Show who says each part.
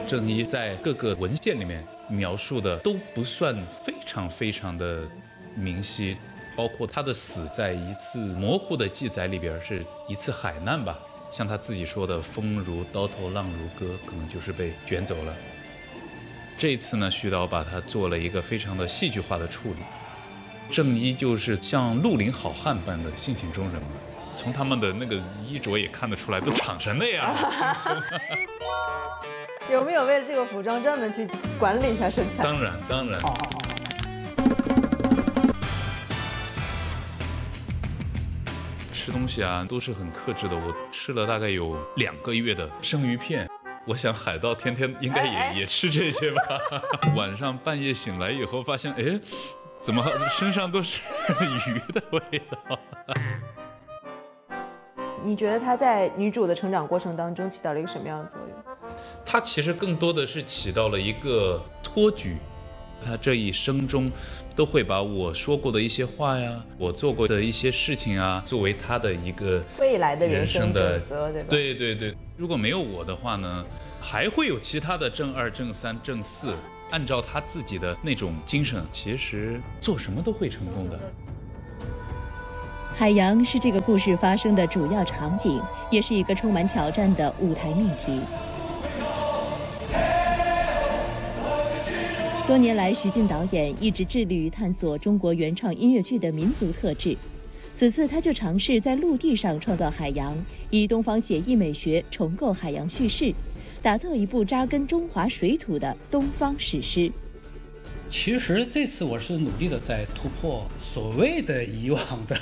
Speaker 1: 郑伊在各个文献里面描述的都不算非常的明晰，包括他的死在一次模糊的记载里边是一次海难吧，像他自己说的风如刀头浪如歌，可能就是被卷走了。这一次呢，徐导把它做了一个非常的戏剧化的处理，郑伊就是像绿林好汉般的性情中人嘛，从他们的那个衣着也看得出来，都长成那样了，轻松。
Speaker 2: 有没有为了这个服装专门去管理一下身材？
Speaker 1: 当然。吃东西啊，都是很克制的。我吃了大概有2个月的生鱼片。我想海盗天天应该也吃这些吧。晚上半夜醒来以后，发现怎么身上都是鱼的味道？
Speaker 2: 你觉得他在女主的成长过程当中起到了一个什么样的作用？
Speaker 1: 他其实更多的是起到了一个托举，他这一生中都会把我说过的一些话呀，我做过的一些事情啊，作为他的一个
Speaker 2: 未来的人生准则，对吧？
Speaker 1: 对，如果没有我的话呢，还会有其他的正2、正3、正4，按照他自己的那种精神，其实做什么都会成功的。
Speaker 3: 海洋是这个故事发生的主要场景，也是一个充满挑战的舞台秘籍。多年来，徐静导演一直致力于探索中国原创音乐剧的民族特质。此次他就尝试在陆地上创造海洋，以东方写意美学重构海洋叙事，打造一部扎根中华水土的东方史诗。
Speaker 4: 其实这次我是努力的在突破所谓的以往的